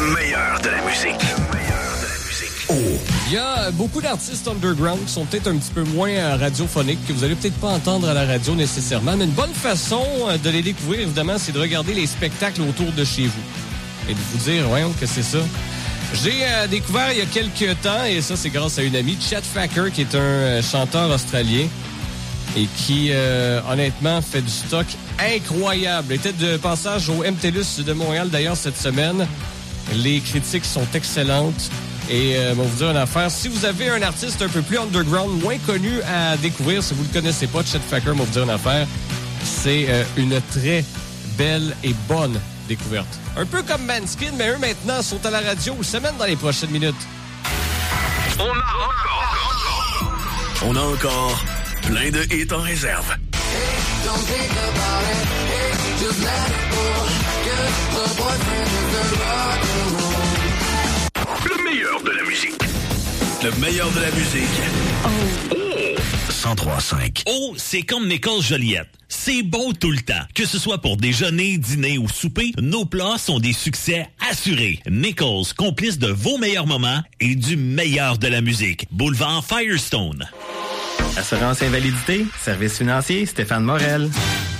Le meilleur de la musique. Oh. Il y a beaucoup d'artistes underground qui sont peut-être un petit peu moins radiophoniques, que vous allez peut-être pas entendre à la radio nécessairement, mais une bonne façon de les découvrir, évidemment, c'est de regarder les spectacles autour de chez vous. Et de vous dire, voyons que c'est ça. J'ai découvert il y a quelques temps, et ça c'est grâce à une amie, Chet Faker, qui est un chanteur australien et qui, honnêtement, fait du stock incroyable. Il était de passage au MTLUS de Montréal, d'ailleurs, cette semaine. Les critiques sont excellentes. Et bon, vous dire une affaire, si vous avez un artiste un peu plus underground, moins connu à découvrir, si vous ne le connaissez pas, Chet Faker, vous dire une affaire, c'est une très belle et bonne découverte. Un peu comme Manskin, mais eux maintenant sont à la radio semaine dans les prochaines minutes. On a encore plein de hits en réserve. Le meilleur de la musique. Le meilleur de la musique. Oh. 103.5. Oh, c'est comme Nichols Joliette. C'est bon tout le temps. Que ce soit pour déjeuner, dîner ou souper, nos plats sont des succès assurés. Nichols, complice de vos meilleurs moments et du meilleur de la musique. Boulevard Firestone. Assurance invalidité, service financier, Stéphane Morel.